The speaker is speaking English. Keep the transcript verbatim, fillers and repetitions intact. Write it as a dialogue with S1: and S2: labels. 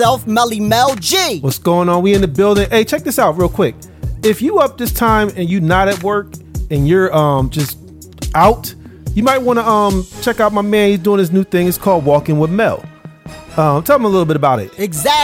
S1: Self Melly Mel G.
S2: What's going on? We in the building. Hey, check this out real quick. If you up this time and you not at work and you're um just out, you might want to um check out my man. He's doing his new thing. It's called Walking with Mel. Um, tell me a little bit about it.
S1: Exactly.